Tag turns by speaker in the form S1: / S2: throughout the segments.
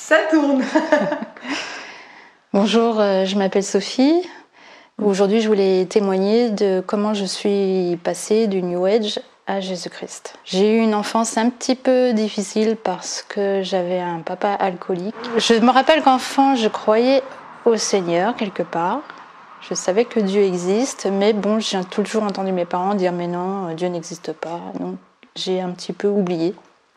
S1: Ça tourne.
S2: Bonjour, je m'appelle Sophie. Aujourd'hui, je voulais témoigner de comment je suis passée du New Age à Jésus-Christ. J'ai eu une enfance un petit peu difficile parce que j'avais un papa alcoolique. Je me rappelle qu'enfant, je croyais au Seigneur quelque part. Je savais que Dieu existe, mais bon, j'ai toujours entendu mes parents dire « mais non, Dieu n'existe pas ». Donc, j'ai un petit peu oublié.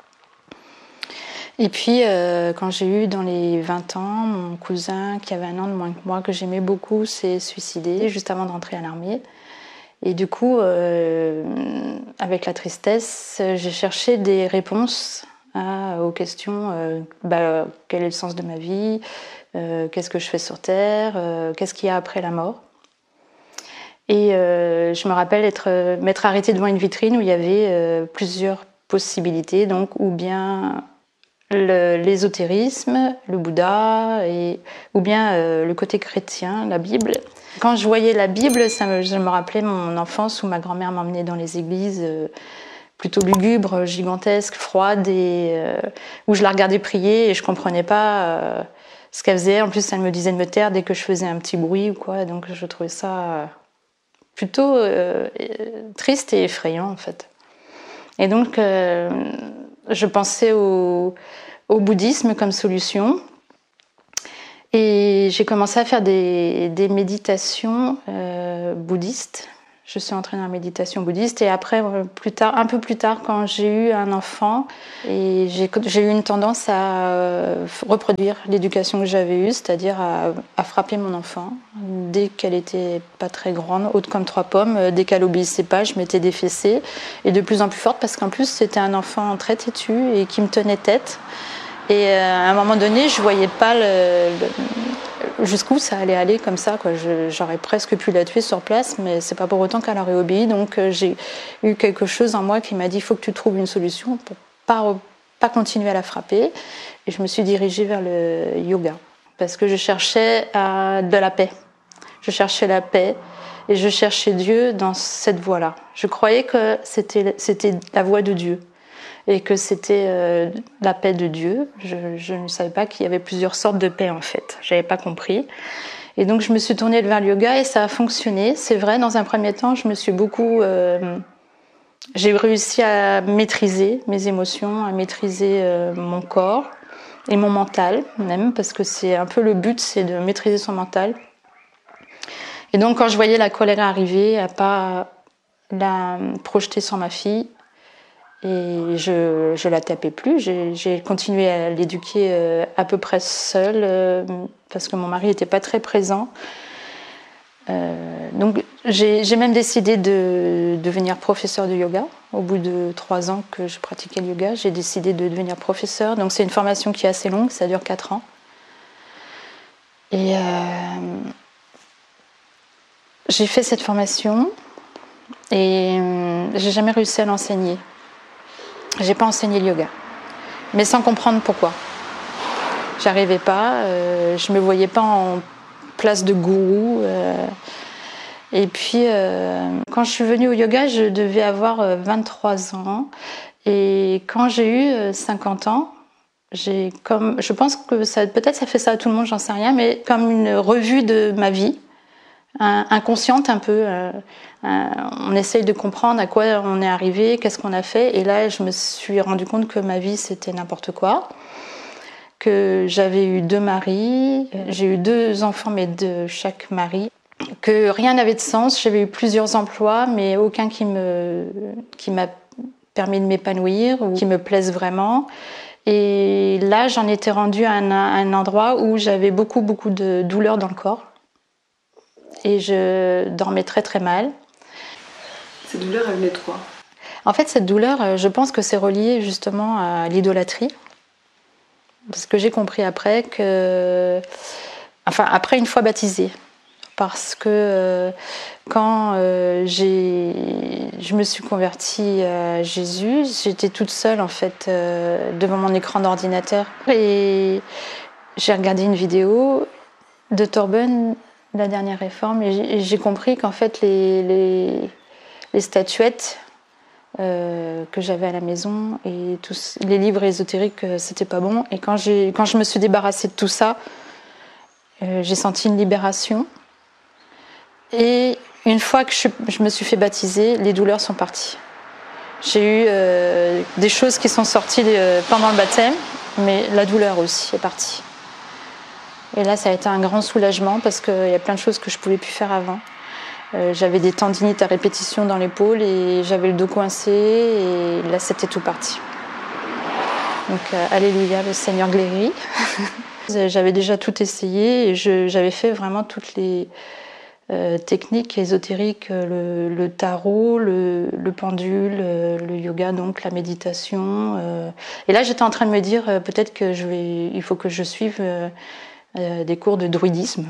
S2: Et puis, quand j'ai eu dans les 20 ans, mon cousin, qui avait 1 an de moins que moi, que j'aimais beaucoup, s'est suicidé juste avant d'entrer à l'armée. Et du coup, avec la tristesse, j'ai cherché des réponses aux questions quel est le sens de ma vie, qu'est-ce que je fais sur Terre, qu'est-ce qu'il y a après la mort. Et je me rappelle m'être arrêtée devant une vitrine où il y avait plusieurs possibilités, donc ou bien l'ésotérisme, le Bouddha, ou bien le côté chrétien, la Bible. Quand je voyais la Bible, je me rappelais mon enfance où ma grand-mère m'emmenait dans les églises plutôt lugubres, gigantesques, froides, où je la regardais prier et je comprenais pas ce qu'elle faisait. En plus, elle me disait de me taire dès que je faisais un petit bruit ou quoi, donc je trouvais ça plutôt triste et effrayant en fait. Et donc, je pensais au bouddhisme comme solution. Et j'ai commencé à faire des méditations bouddhistes. Je suis entrée dans la méditation bouddhiste. Et après, un peu plus tard, quand j'ai eu un enfant, et j'ai eu une tendance à reproduire l'éducation que j'avais eue, c'est-à-dire à frapper mon enfant. Dès qu'elle était pas très grande, haute comme 3 pommes, dès qu'elle obéissait pas, je mettais des fessées. Et de plus en plus forte, parce qu'en plus, c'était un enfant très têtu et qui me tenait tête. Et à un moment donné, je voyais pas jusqu'où ça allait aller comme ça, quoi. J'aurais presque pu la tuer sur place, mais c'est pas pour autant qu'elle aurait obéi. Donc j'ai eu quelque chose en moi qui m'a dit il faut que tu trouves une solution pour pas continuer à la frapper. Et je me suis dirigée vers le yoga parce que je cherchais de la paix. Je cherchais la paix et je cherchais Dieu dans cette voie-là. Je croyais que c'était la voie de Dieu. Et que c'était la paix de Dieu. Je ne savais pas qu'il y avait plusieurs sortes de paix en fait. J'avais pas compris. Et donc je me suis tournée vers le yoga et ça a fonctionné. C'est vrai, dans un premier temps, j'ai réussi à maîtriser mes émotions, à maîtriser mon corps et mon mental même, parce que c'est un peu le but, c'est de maîtriser son mental. Et donc quand je voyais la colère arriver, à pas la projeter sur ma fille, et je la tapais plus, j'ai continué à l'éduquer à peu près seule parce que mon mari n'était pas très présent. Donc j'ai même décidé de devenir professeure de yoga. Au bout de 3 ans que je pratiquais le yoga, j'ai décidé de devenir professeure. Donc c'est une formation qui est assez longue, ça dure 4 ans. Et j'ai fait cette formation et j'ai jamais réussi à l'enseigner. J'ai pas enseigné le yoga, mais sans comprendre pourquoi. J'arrivais pas, je me voyais pas en place de gourou. Et puis, quand je suis venue au yoga, je devais avoir 23 ans. Et quand j'ai eu 50 ans, je pense que peut-être ça fait ça à tout le monde, j'en sais rien, mais comme une revue de ma vie, inconsciente un peu. On essaye de comprendre à quoi on est arrivé, qu'est-ce qu'on a fait. Et là, je me suis rendu compte que ma vie, c'était n'importe quoi. Que j'avais eu 2 maris, j'ai eu 2 enfants, mais de chaque mari. Que rien n'avait de sens. J'avais eu plusieurs emplois, mais aucun qui m'a permis de m'épanouir ou qui me plaise vraiment. Et là, j'en étais rendue à un endroit où j'avais beaucoup de douleurs dans le corps. Et je dormais très très mal.
S1: Cette douleur, elle venait de quoi ?
S2: En fait, cette douleur, je pense que c'est relié justement à l'idolâtrie. Parce que j'ai compris après après une fois baptisée. Parce que quand je me suis convertie à Jésus, j'étais toute seule en fait devant mon écran d'ordinateur. Et j'ai regardé une vidéo de Torben, la dernière réforme, et j'ai compris qu'en fait les statuettes que j'avais à la maison, et tous les livres ésotériques, c'était pas bon. Et quand je me suis débarrassée de tout ça, j'ai senti une libération. Et une fois que je me suis fait baptiser, les douleurs sont parties. J'ai eu des choses qui sont sorties pendant le baptême, mais la douleur aussi est partie. Et là, ça a été un grand soulagement parce qu'il y a plein de choses que je ne pouvais plus faire avant. J'avais des tendinites à répétition dans l'épaule et j'avais le dos coincé, et là, c'était tout parti. Donc, alléluia, le Seigneur guérit. J'avais déjà tout essayé et j'avais fait vraiment toutes les techniques ésotériques, le tarot, le pendule, le yoga, donc la méditation. Et là, j'étais en train de me dire peut-être il faut que je suive des cours de druidisme.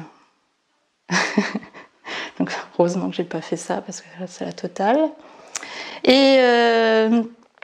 S2: Donc heureusement que j'ai pas fait ça parce que là, c'est la totale. Et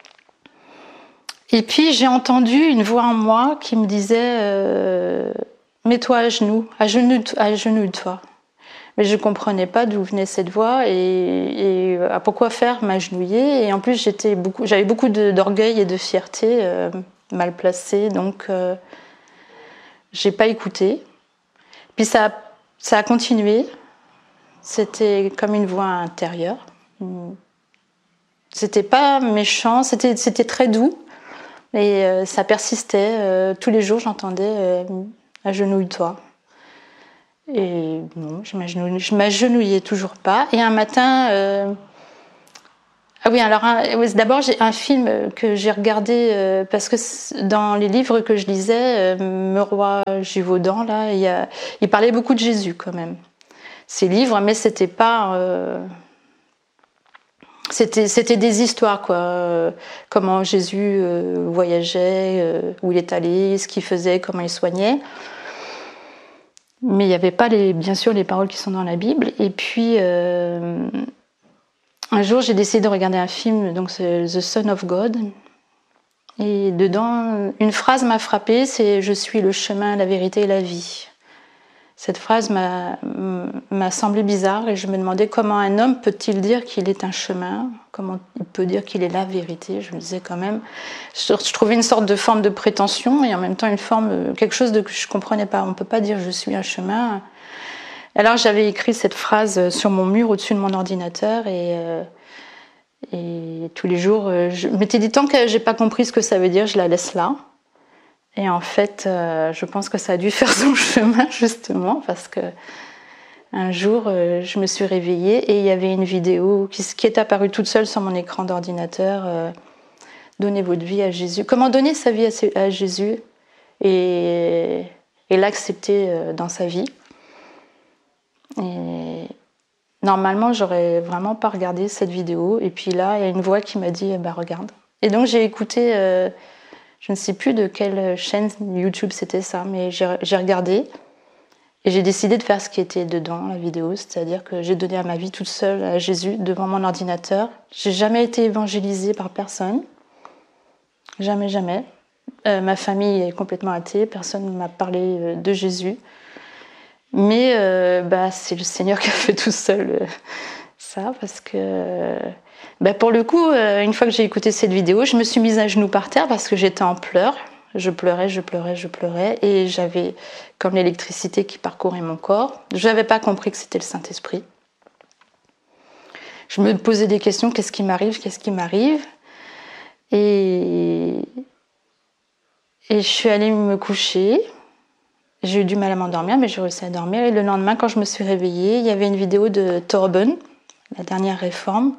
S2: puis j'ai entendu une voix en moi qui me disait mets-toi à genoux, agenouille-toi. Mais je ne comprenais pas d'où venait cette voix et à pourquoi faire m'agenouiller. Et en plus, j'avais beaucoup d'orgueil et de fierté mal placée, donc j'ai pas écouté. Puis ça a continué. C'était comme une voix intérieure. C'était pas méchant, c'était très doux. Et ça persistait. Tous les jours, j'entendais agenouille-toi. Et non, je m'agenouillais toujours pas. Et un matin, ah oui, alors d'abord j'ai un film que j'ai regardé parce que dans les livres que je lisais, Meroy Gévaudan, là, il parlait beaucoup de Jésus quand même. Ces livres, mais c'était pas, c'était des histoires quoi. Comment Jésus voyageait, où il est allé, ce qu'il faisait, comment il soignait. Mais il n'y avait pas bien sûr les paroles qui sont dans la Bible. Et puis un jour j'ai décidé de regarder un film, donc c'est The Son of God. Et dedans, une phrase m'a frappée, c'est « Je suis le chemin, la vérité et la vie ». Cette phrase m'a semblé bizarre et je me demandais comment un homme peut-il dire qu'il est un chemin, comment il peut dire qu'il est la vérité. Je me disais quand même, je trouvais une sorte de forme de prétention et en même temps une forme, quelque chose que je comprenais pas. On peut pas dire je suis un chemin. Alors j'avais écrit cette phrase sur mon mur au-dessus de mon ordinateur et tous les jours, je m'étais dit tant que j'ai pas compris ce que ça veut dire, je la laisse là. Et en fait, je pense que ça a dû faire son chemin justement parce que un jour, je me suis réveillée et il y avait une vidéo qui est apparue toute seule sur mon écran d'ordinateur. Donnez votre vie à Jésus. Comment donner sa vie à Jésus et l'accepter dans sa vie. Et normalement, j'aurais vraiment pas regardé cette vidéo. Et puis là, il y a une voix qui m'a dit bah regarde. Et donc j'ai écouté. Je ne sais plus de quelle chaîne YouTube c'était ça, mais j'ai regardé et j'ai décidé de faire ce qui était dedans, la vidéo, c'est-à-dire que j'ai donné ma vie toute seule à Jésus devant mon ordinateur. J'ai jamais été évangélisée par personne, jamais, jamais. Ma famille est complètement athée, personne ne m'a parlé de Jésus. Mais c'est le Seigneur qui a fait tout seul ça, parce que... pour le coup, une fois que j'ai écouté cette vidéo, je me suis mise à genoux par terre parce que j'étais en pleurs. Je pleurais et j'avais comme l'électricité qui parcourait mon corps. Je n'avais pas compris que c'était le Saint-Esprit. Je me posais des questions, qu'est-ce qui m'arrive et je suis allée me coucher. J'ai eu du mal à m'endormir, mais j'ai réussi à dormir. Et le lendemain, quand je me suis réveillée, il y avait une vidéo de Torben, la dernière réforme.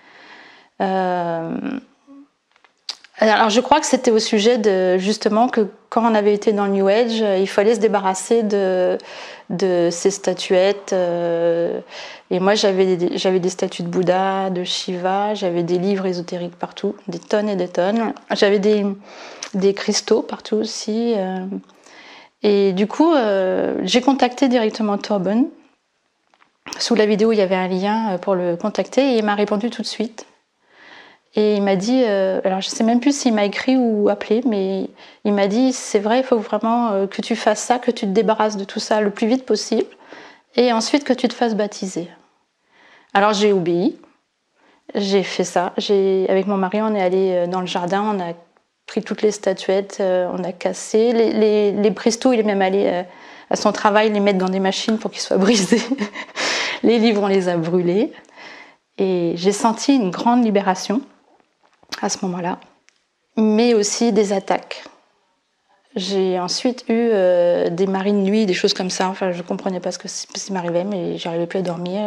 S2: Alors je crois que c'était au sujet de justement que quand on avait été dans le New Age, il fallait se débarrasser de ces statuettes. Et moi j'avais des statues de Bouddha, de Shiva, j'avais des livres ésotériques partout, des tonnes et des tonnes. J'avais des cristaux partout aussi. Et du coup, j'ai contacté directement Torben. Sous la vidéo, il y avait un lien pour le contacter et il m'a répondu tout de suite. Et il m'a dit, alors je ne sais même plus s'il m'a écrit ou appelé, mais il m'a dit, c'est vrai, il faut vraiment que tu fasses ça, que tu te débarrasses de tout ça le plus vite possible, et ensuite que tu te fasses baptiser. Alors j'ai obéi, J'ai fait ça. Avec mon mari, on est allé dans le jardin, on a pris toutes les statuettes, on a cassé. Les Presto, il est même allé à son travail les mettre dans des machines pour qu'ils soient brisés. Les livres, on les a brûlés. Et j'ai senti une grande libération à ce moment-là, mais aussi des attaques. J'ai ensuite eu des marées de nuit, des choses comme ça. Enfin, je ne comprenais pas ce qui m'arrivait, mais j'arrivais plus à dormir.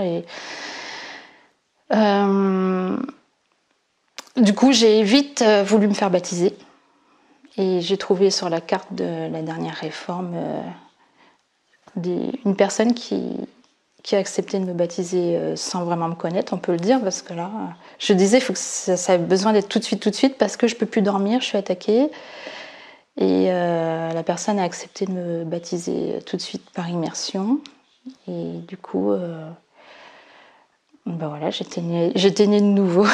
S2: Du coup, j'ai vite voulu me faire baptiser. Et j'ai trouvé sur la carte de la dernière réforme une personne qui a accepté de me baptiser sans vraiment me connaître, on peut le dire, parce que là, je disais, faut que ça a besoin d'être tout de suite, parce que je peux plus dormir, je suis attaquée. Et la personne a accepté de me baptiser tout de suite par immersion. Et du coup, ben voilà, j'étais née de nouveau.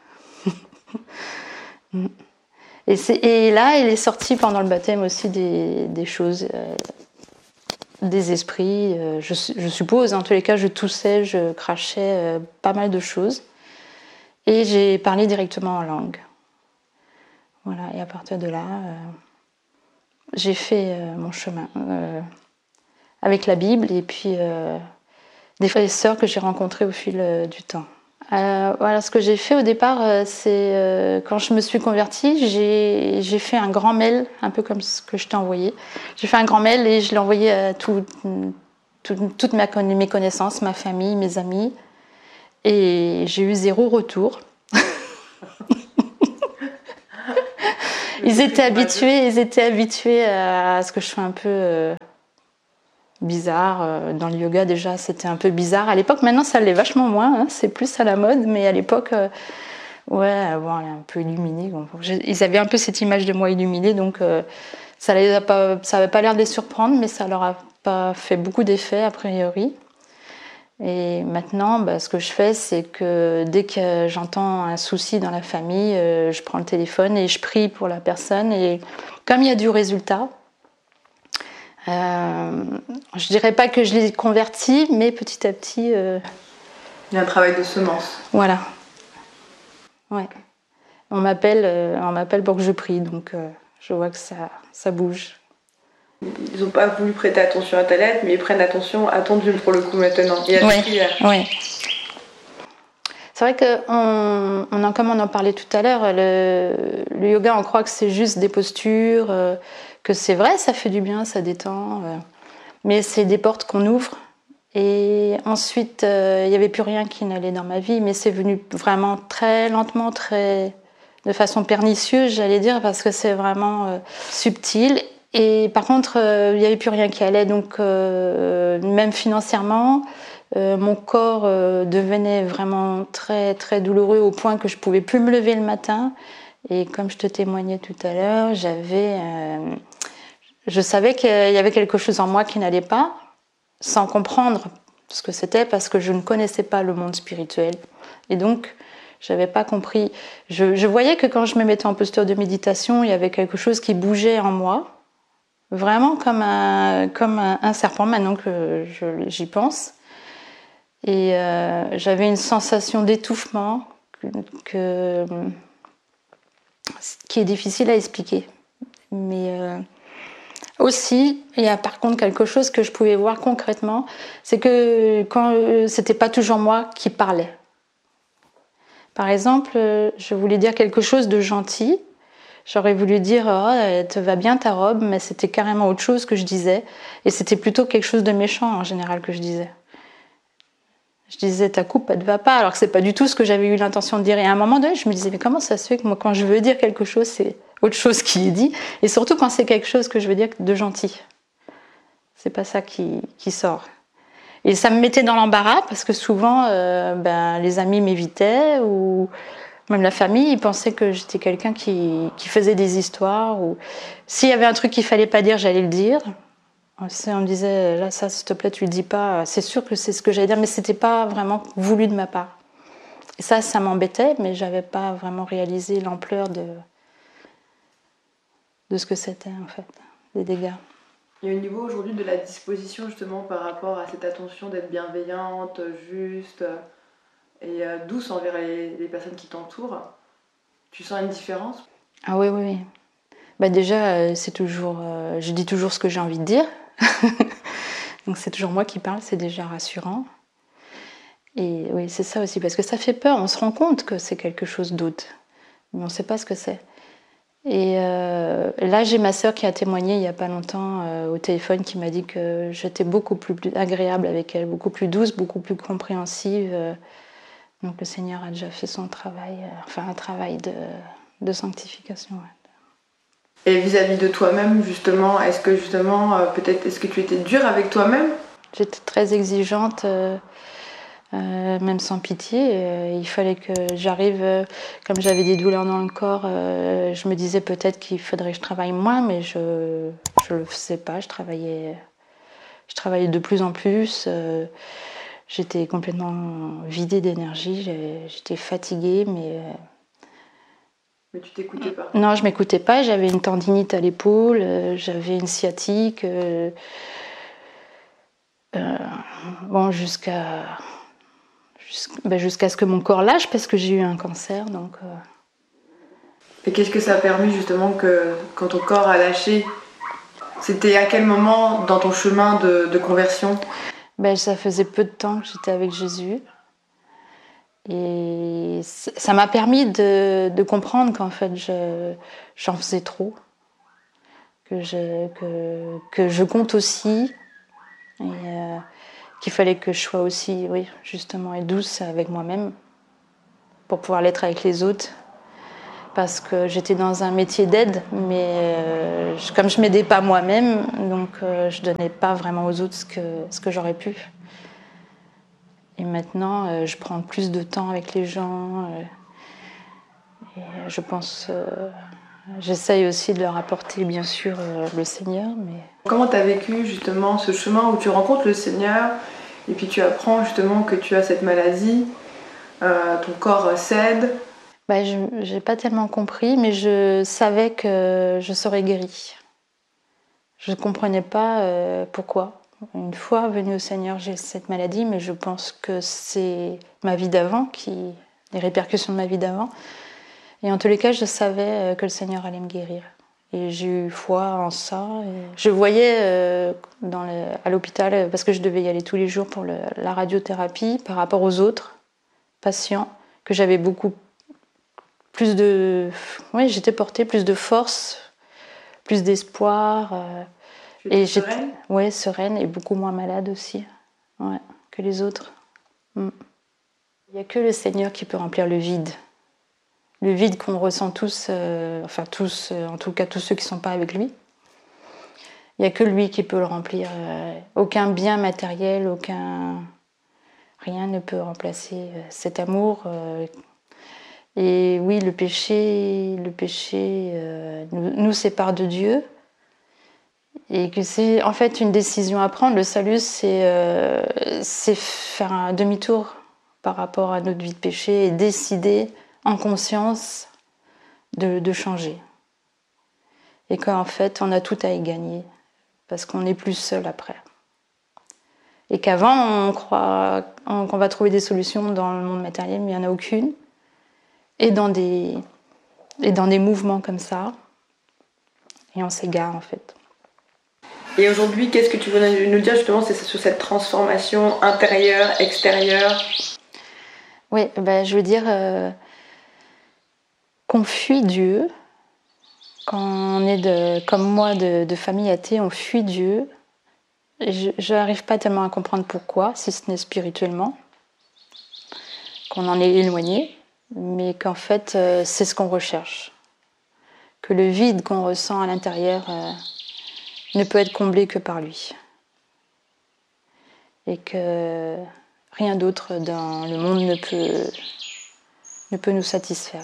S2: Et là, il est sorti pendant le baptême aussi des choses, des esprits. Je suppose, en tous les cas, je toussais, je crachais pas mal de choses. Et j'ai parlé directement en langue. Voilà, et à partir de là, j'ai fait mon chemin avec la Bible et puis des frères et sœurs que j'ai rencontrés au fil du temps. Voilà, ce que j'ai fait au départ, c'est quand je me suis convertie, j'ai fait un grand mail, un peu comme ce que je t'ai envoyé. J'ai fait un grand mail et je l'ai envoyé à toutes mes connaissances, ma famille, mes amis. Et j'ai eu 0 retour. Ils étaient habitués à ce que je sois un peu bizarre. Dans le yoga, déjà, c'était un peu bizarre. À l'époque, maintenant, ça l'est vachement moins. Hein, c'est plus à la mode. Mais à l'époque, ouais, bon, elle est un peu illuminée. Bon, ils avaient un peu cette image de moi illuminée. Donc, ça n'avait pas l'air de les surprendre, mais ça leur a pas fait beaucoup d'effet, a priori. Et maintenant, ce que je fais, c'est que dès que j'entends un souci dans la famille, je prends le téléphone et je prie pour la personne. Et comme il y a du résultat, je dirais pas que je les convertis, mais petit à petit...
S1: Il y a un travail de semence.
S2: Voilà. Ouais. On m'appelle pour que je prie, donc je vois que ça bouge.
S1: Ils n'ont pas voulu prêter attention à ta lettre, mais ils prennent attention à ton Dieu pour le coup maintenant. Et à tes prières.
S2: Oui. C'est vrai que, comme on en parlait tout à l'heure, le yoga, on croit que c'est juste des postures, que c'est vrai, ça fait du bien, ça détend, mais c'est des portes qu'on ouvre. Et ensuite, il n'y avait plus rien qui n'allait dans ma vie, mais c'est venu vraiment très lentement, de façon pernicieuse, j'allais dire, parce que c'est vraiment subtil. Et par contre, il n'y avait plus rien qui allait, donc même financièrement, mon corps devenait vraiment très très douloureux au point que je pouvais plus me lever le matin. Et comme je te témoignais tout à l'heure, je savais qu'il y avait quelque chose en moi qui n'allait pas, sans comprendre ce que c'était, parce que je ne connaissais pas le monde spirituel. Et donc, j'avais pas compris. Je voyais que quand je me mettais en posture de méditation, il y avait quelque chose qui bougeait en moi. Vraiment comme un serpent, maintenant que j'y pense. Et j'avais une sensation d'étouffement qui est difficile à expliquer. Mais aussi, il y a par contre quelque chose que je pouvais voir concrètement, c'est que quand c'était pas toujours moi qui parlais. Par exemple, je voulais dire quelque chose de gentil. J'aurais voulu dire « Oh, elle te va bien ta robe », mais c'était carrément autre chose que je disais. Et c'était plutôt quelque chose de méchant en général que je disais. Je disais « Ta coupe, elle te va pas », alors que c'est pas du tout ce que j'avais eu l'intention de dire. Et à un moment donné, je me disais « Mais comment ça se fait que moi, quand je veux dire quelque chose, c'est autre chose qui est dit ?» Et surtout quand c'est quelque chose que je veux dire de gentil. C'est pas ça qui sort. Et ça me mettait dans l'embarras parce que souvent, les amis m'évitaient ou... Même la famille, ils pensaient que j'étais quelqu'un qui faisait des histoires. Ou s'il y avait un truc qu'il fallait pas dire, j'allais le dire. On me disait, là, ça, s'il te plaît, tu le dis pas. C'est sûr que c'est ce que j'allais dire, mais c'était pas vraiment voulu de ma part. Et ça m'embêtait, mais j'avais pas vraiment réalisé l'ampleur de ce que c'était, en fait, des dégâts.
S1: Et au niveau aujourd'hui de la disposition, justement, par rapport à cette attention d'être bienveillante, juste, et douce envers les personnes qui t'entourent. Tu sens une différence?
S2: Ah oui, oui, oui. Bah déjà, c'est toujours, je dis toujours ce que j'ai envie de dire. Donc c'est toujours moi qui parle, c'est déjà rassurant. Et oui, c'est ça aussi, parce que ça fait peur. On se rend compte que c'est quelque chose d'autre, mais on ne sait pas ce que c'est. Et là, j'ai ma sœur qui a témoigné il n'y a pas longtemps au téléphone, qui m'a dit que j'étais beaucoup plus agréable avec elle, beaucoup plus douce, beaucoup plus compréhensive. Donc le Seigneur a déjà fait son travail, enfin un travail de sanctification. Ouais.
S1: Et vis-à-vis de toi-même, justement, est-ce que peut-être, est-ce que tu étais dure avec toi-même?
S2: J'étais très exigeante, même sans pitié. Il fallait que j'arrive, comme j'avais des douleurs dans le corps, je me disais peut-être qu'il faudrait que je travaille moins, mais je le faisais pas. Je travaillais de plus en plus. J'étais complètement vidée d'énergie. J'étais fatiguée, mais
S1: Mais tu t'écoutais pas.
S2: non, je m'écoutais pas. J'avais une tendinite à l'épaule, j'avais une sciatique. Bon, jusqu'à ce que mon corps lâche, parce que j'ai eu un cancer. Donc,
S1: Et qu'est-ce que ça a permis justement que quand ton corps a lâché? C'était à quel moment dans ton chemin de conversion?
S2: ça faisait peu de temps que j'étais avec Jésus. Et ça m'a permis de comprendre qu'en fait, j'en faisais trop. Que je compte aussi. Et qu'il fallait que je sois aussi, oui, justement, et douce avec moi-même pour pouvoir l'être avec les autres. Parce que j'étais dans un métier d'aide, mais comme je m'aidais pas moi-même, donc je donnais pas vraiment aux autres ce que j'aurais pu. Et maintenant, je prends plus de temps avec les gens. Et je pense, j'essaye aussi de leur apporter, bien sûr, le Seigneur. Mais
S1: comment tu as vécu justement ce chemin où tu rencontres le Seigneur et puis tu apprends justement que tu as cette maladie, ton corps cède?
S2: je n'ai pas tellement compris, mais je savais que je serais guérie. Je ne comprenais pas pourquoi. Une fois venue au Seigneur, j'ai cette maladie, mais je pense que c'est ma vie d'avant, les répercussions de ma vie d'avant. Et en tous les cas, je savais que le Seigneur allait me guérir. Et j'ai eu foi en ça. Et je voyais à l'hôpital, parce que je devais y aller tous les jours pour la radiothérapie, par rapport aux autres patients, que j'avais beaucoup plus de... Oui, j'étais portée plus de force, plus d'espoir.
S1: Et j'étais sereine?
S2: Ouais, sereine et beaucoup moins malade aussi, ouais, que les autres. Il n'y a que le Seigneur qui peut remplir le vide. Le vide qu'on ressent tous, en tout cas tous ceux qui ne sont pas avec lui. Il n'y a que lui qui peut le remplir. Aucun bien matériel, rien ne peut remplacer cet amour. Et oui, le péché nous sépare de Dieu. Et que c'est en fait une décision à prendre. Le salut, c'est faire un demi-tour par rapport à notre vie de péché et décider en conscience de changer. Et qu'en fait, on a tout à y gagner, parce qu'on n'est plus seul après. Et qu'avant, on croit qu'on va trouver des solutions dans le monde matériel, mais il n'y en a aucune. Et dans des mouvements comme ça, et on s'égare en fait.
S1: Et aujourd'hui, qu'est-ce que tu veux nous dire justement sur cette transformation intérieure, extérieure?
S2: Oui, je veux dire qu'on fuit Dieu. Quand on est comme moi de famille athée, on fuit Dieu. Je n'arrive pas tellement à comprendre pourquoi, si ce n'est spirituellement, qu'on en est éloigné, mais qu'en fait, c'est ce qu'on recherche. Que le vide qu'on ressent à l'intérieur ne peut être comblé que par lui. Et que rien d'autre dans le monde ne peut nous satisfaire.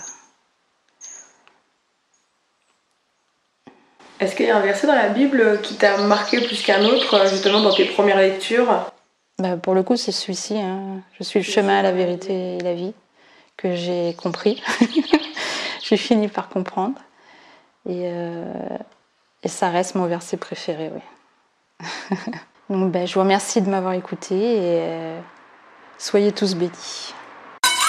S1: Est-ce qu'il y a un verset dans la Bible qui t'a marqué plus qu'un autre, justement dans tes premières lectures?
S2: Pour le coup, c'est celui-ci. Hein. Je suis le chemin, la vérité et la vie, que j'ai compris. J'ai fini par comprendre. Et ça reste mon verset préféré, oui. Donc, je vous remercie de m'avoir écouté et soyez tous bénis.